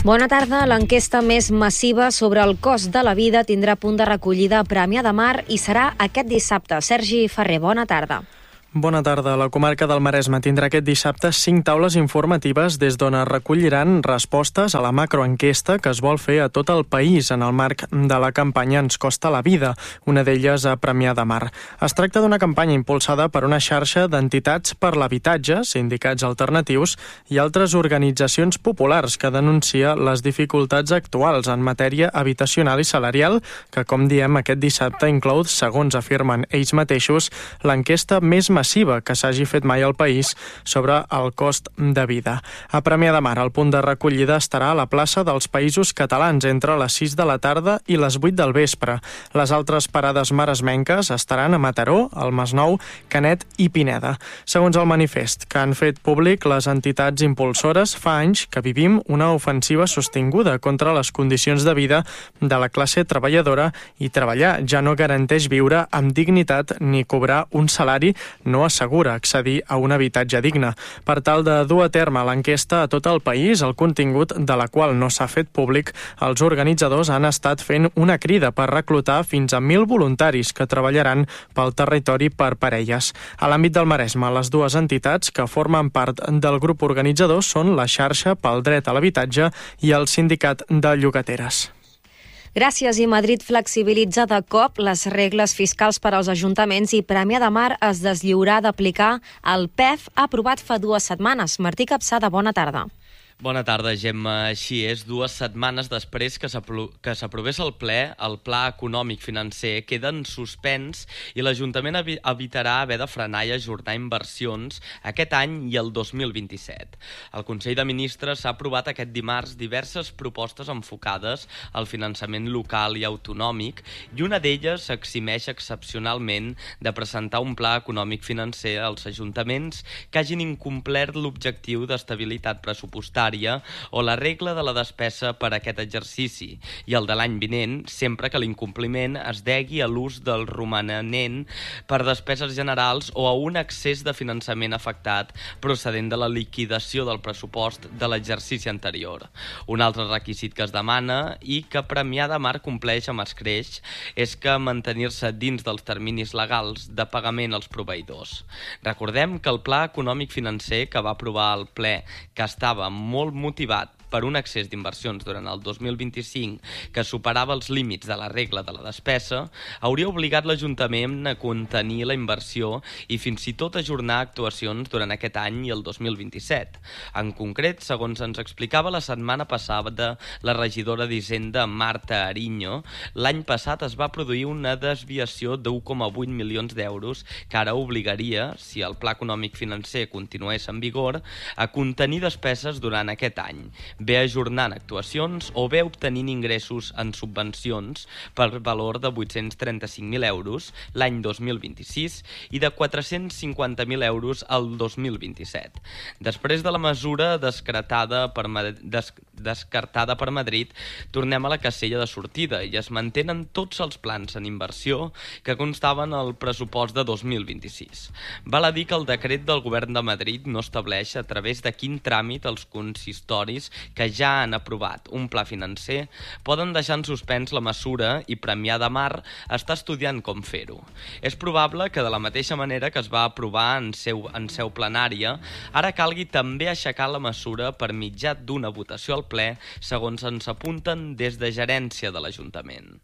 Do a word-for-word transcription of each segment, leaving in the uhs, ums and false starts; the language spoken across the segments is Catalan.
Bona tarda. L'enquesta més massiva sobre el cost de la vida tindrà punt de recollida a Premià de Mar i serà aquest dissabte. Sergi Ferrer, bona tarda. Bona tarda. La comarca del Maresme tindrà aquest dissabte cinc taules informatives des d'on es recolliran respostes a la macroenquesta que es vol fer a tot el país en el marc de la campanya Ens costa la vida, una d'elles a Premià de Mar. Es tracta d'una campanya impulsada per una xarxa d'entitats per l'habitatge, sindicats alternatius i altres organitzacions populars que denuncia les dificultats actuals en matèria habitacional i salarial que, com diem, aquest dissabte inclou, segons afirmen ells mateixos, l'enquesta més massiva massiva que s'hagi fet mai al país sobre el cost de vida. A Premià de Mar, el punt de recollida estarà a la plaça dels Països Catalans entre les sis de la tarda i les vuit del vespre. Les altres parades maresmenques estaran a Mataró, al Masnou, Canet i Pineda. Segons el manifest que han fet públic les entitats impulsores, fa anys que vivim una ofensiva sostinguda contra les condicions de vida de la classe treballadora i treballar ja no garanteix viure amb dignitat ni cobrar un salari no assegura accedir a un habitatge digne. Per tal de dur a terme l'enquesta a tot el país, el contingut de la qual no s'ha fet públic, els organitzadors han estat fent una crida per reclutar fins a mil voluntaris que treballaran pel territori per parelles. A l'àmbit del Maresme, les dues entitats que formen part del grup organitzador són la Xarxa pel Dret a l'Habitatge i el Sindicat de Llogateres. Gràcies. I Madrid flexibilitza de cop les regles fiscals per als ajuntaments i Premià de Mar es deslliurà d'aplicar el P E F aprovat fa dues setmanes. Martí Capçada, bona tarda. Bona tarda, Gemma. Així és, dues setmanes després que s'aprovés el ple, el Pla Econòmic Financer queda en suspens i l'Ajuntament evitarà haver de frenar i ajornar inversions aquest any i el dos mil vint-i-set. El Consell de Ministres ha aprovat aquest dimarts diverses propostes enfocades al finançament local i autonòmic i una d'elles s'eximeix excepcionalment de presentar un pla econòmic financer als ajuntaments que hagin incomplert l'objectiu d'estabilitat pressupostària o la regla de la despesa per a aquest exercici i el de l'any vinent, sempre que l'incompliment es degui a l'ús del romanent per despeses generals o a un excés de finançament afectat procedent de la liquidació del pressupost de l'exercici anterior. Un altre requisit que es demana i que Premià de Mar compleix amb escreix és que mantenir-se dins dels terminis legals de pagament als proveïdors. Recordem que el Pla Econòmic Financer que va aprovar el ple, que estava molt motivat per un excés d'inversions durant el dos mil vint-i-cinc que superava els límits de la regla de la despesa, hauria obligat l'Ajuntament a contenir la inversió i fins i tot ajornar actuacions durant aquest any i el dos mil vint-i-set. En concret, segons ens explicava la setmana passada la regidora d'Hisenda Marta Ariño, l'any passat es va produir una desviació d'u coma vuit milions d'euros que ara obligaria, si el Pla Econòmic Financer continués en vigor, a contenir despeses durant aquest any, bé ajornant actuacions o bé obtenint ingressos en subvencions per valor de vuit-cents trenta-cinc mil euros l'any dos mil vint-i-sis i de quatre-cents cinquanta mil euros el dos mil vint-i-set. Després de la mesura descartada per, des, descartada per Madrid, tornem a la casella de sortida i es mantenen tots els plans en inversió que constaven al pressupost de dos mil vint-i-sis. Val a dir que el decret del govern de Madrid no estableix a través de quin tràmit els consistoris que ja han aprovat un pla financer poden deixar en suspens la mesura i Premià de Mar està estudiant com fer-ho. És probable que de la mateixa manera que es va aprovar en seu, en seu plenària, ara calgui també aixecar la mesura per mitjà d'una votació al ple, segons ens apunten des de gerència de l'Ajuntament.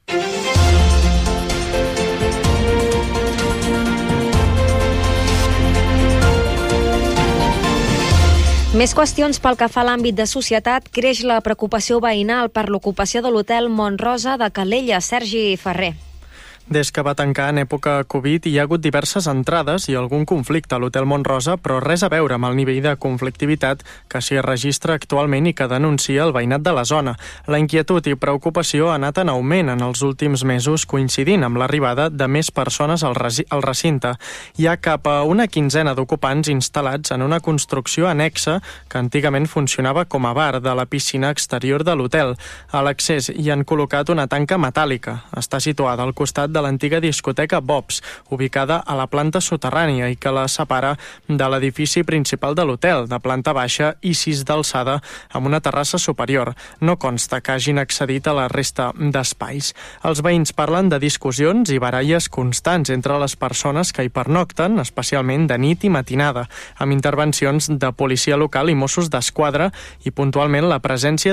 Més qüestions pel que fa a l'àmbit de societat. Creix la preocupació veïnal per l'ocupació de l'hotel Mont Rosa de Calella. Sergi Ferrer. Des que va tancar en època Covid hi ha hagut diverses entrades i algun conflicte a l'Hotel Mont Rosa, però res a veure amb el nivell de conflictivitat que s'hi registra actualment i que denuncia el veïnat de la zona. La inquietud i preocupació ha anat en augment en els últims mesos, coincidint amb l'arribada de més persones al, al recinte. Hi ha cap a una quinzena d'ocupants instal·lats en una construcció annexa que antigament funcionava com a bar de la piscina exterior de l'hotel. A l'accés hi han col·locat una tanca metàl·lica. Està situada al costat de l'antiga discoteca Bob's, ubicada a la planta soterrània i que la separa de l'edifici principal de l'hotel, de planta baixa i sis d'alçada, amb una terrassa superior. No consta que hagin accedit a la resta d'espais. Els veïns parlen de discussions i baralles constants entre les persones que hi pernocten, especialment de nit i matinada, amb intervencions de policia local i Mossos d'Esquadra i puntualment la presència